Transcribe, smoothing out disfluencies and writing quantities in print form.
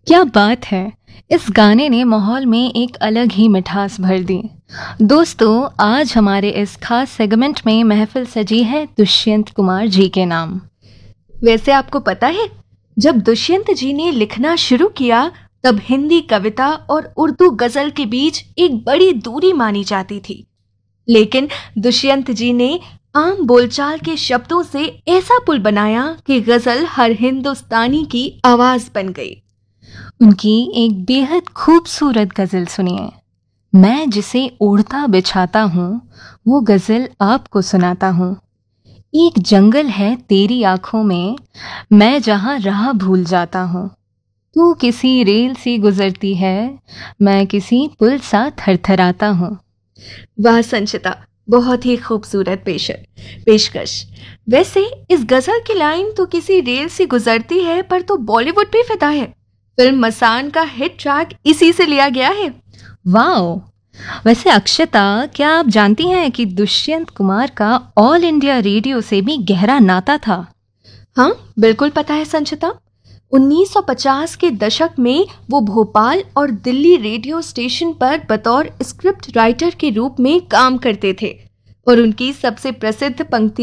क्या बात है! इस गाने ने माहौल में एक अलग ही मिठास भर दी। दोस्तों, आज हमारे इस खास सेगमेंट में महफिल सजी है दुष्यंत कुमार जी के नाम। वैसे आपको पता है, जब दुष्यंत जी ने लिखना शुरू किया तब हिंदी कविता और उर्दू गजल के बीच एक बड़ी दूरी मानी जाती थी। लेकिन दुष्यंत जी ने आम बोलचाल के शब्दों से ऐसा पुल बनाया कि गजल हर हिंदुस्तानी की आवाज बन गई। उनकी एक बेहद खूबसूरत गजल सुनिए। मैं जिसे ओढ़ता बिछाता हूँ, वो गजल आपको सुनाता हूँ। एक जंगल है तेरी आंखों में, मैं जहाँ राह भूल जाता हूँ। तू किसी रेल सी गुजरती है, मैं किसी पुल सा थरथराता हूँ। वाह संचिता, बहुत ही खूबसूरत पेशकश। वैसे इस गजल की लाइन तो किसी रेल से गुजरती है पर तो बॉलीवुड भी फिदा है। फिल्म मसान का हिट ट्रैक इसी से लिया गया है। वाओ! वैसे अक्षता, क्या आप जानती हैं कि दुष्यंत कुमार का ऑल इंडिया रेडियो से भी गहरा नाता था? हाँ, बिल्कुल पता है संचिता। 1950 के दशक में वो भोपाल और दिल्ली रेडियो स्टेशन पर बतौर स्क्रिप्ट राइटर के रूप में काम करते थे और उनकी सबसे प्रसिद्ध पंक्ति